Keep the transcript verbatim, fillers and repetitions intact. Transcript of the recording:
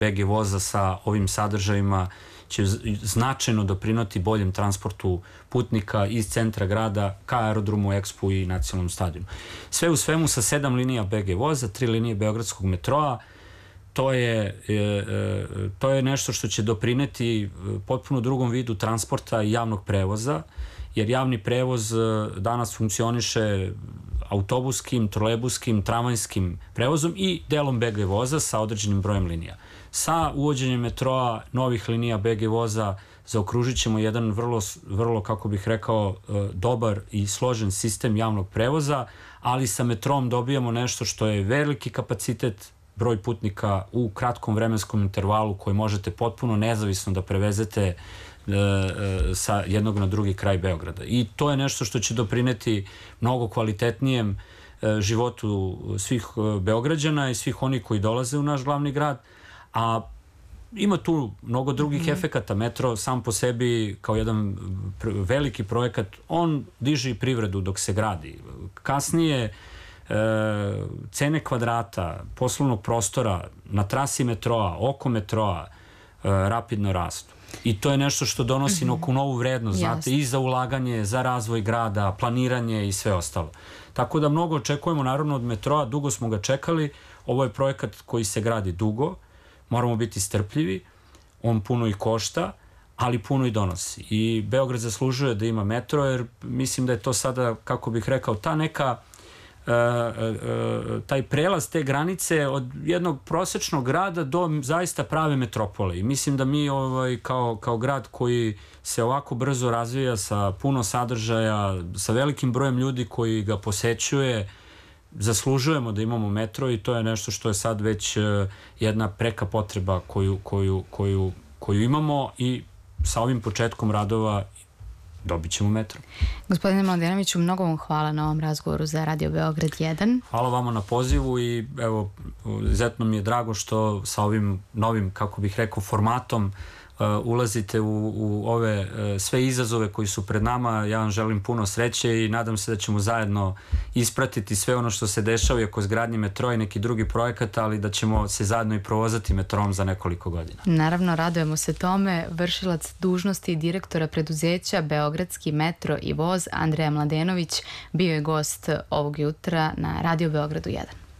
be ge voza sa ovim sadržajima će značajno doprinoti boljem transportu putnika iz centra grada ka aerodromu, Expu i nacionalnom stadionu. Sve u svemu sa sedam linija be ge voza, tri linije beogradskog metroa, to je, to je nešto što će doprineti potpuno drugom vidu transporta i javnog prevoza, jer javni prevoz danas funkcioniše autobuskim, trolejbuskim, tramvajskim prevozom i delom be ge voza sa određenim brojem linija. Sa uvođenjem metroa, novih linija be ge voza, zaokružit ćemo jedan vrlo, vrlo, kako bih rekao, dobar i složen sistem javnog prevoza, ali sa metrom dobijamo nešto što je veliki kapacitet, broj putnika u kratkom vremenskom intervalu koji možete potpuno nezavisno da prevezete sa jednog na drugi kraj Beograda. I to je nešto što će doprineti mnogo kvalitetnijem životu svih Beograđana i svih onih koji dolaze u naš glavni grad, a ima tu mnogo drugih mm-hmm. efekata. Metro sam po sebi kao jedan veliki projekat, on diže i privredu dok se gradi. Kasnije e, cene kvadrata, poslovnog prostora na trasi metroa, oko metroa e, rapidno rastu. I to je nešto što donosi mm-hmm. neku novu vrednost, znate, i za ulaganje, za razvoj grada, planiranje i sve ostalo. Tako da mnogo očekujemo naravno od metroa, dugo smo ga čekali, ovo je projekat koji se gradi dugo, moramo biti strpljivi, on puno i košta, ali puno i donosi. I Beograd zaslužuje da ima metro, jer mislim da je to sada, kako bih rekao, ta neka, uh, uh, taj prelaz te granice od jednog prosečnog grada do zaista prave metropole. I mislim da mi ovaj, kao, kao grad koji se ovako brzo razvija sa puno sadržaja, sa velikim brojem ljudi koji ga posećuje, zaslužujemo da imamo metro i to je nešto što je sad već jedna preka potreba koju, koju, koju, koju imamo i sa ovim početkom radova dobit ćemo metro. Gospodine Mladenoviću, mnogo vam hvala na ovom razgovoru za Radio Beograd jedan. Hvala vama na pozivu i evo, izuzetno mi je drago što sa ovim novim, kako bih rekao, formatom Uh, ulazite u, u ove uh, sve izazove koji su pred nama. Ja vam želim puno sreće i nadam se da ćemo zajedno ispratiti sve ono što se dešava i oko zgradnje metroa i neki drugi projekat, ali da ćemo se zajedno i provozati metrom za nekoliko godina. Naravno, radujemo se tome. Vršilac dužnosti direktora preduzeća Beogradski metro i voz Andreja Mladenović bio je gost ovog jutra na Radio Beogradu jedan.